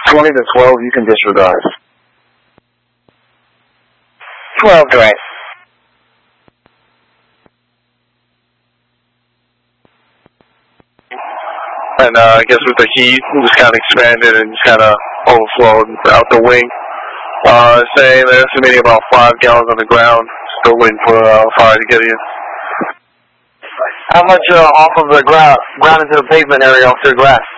20 to 12, you can disregard. 12 direct. And I guess with the heat, it just kind of expanded and just kind of overflowed out the wing. Saying they're estimating about 5 gallons on the ground, still waiting for fire to get in. How much off of the ground into the pavement area off their grass?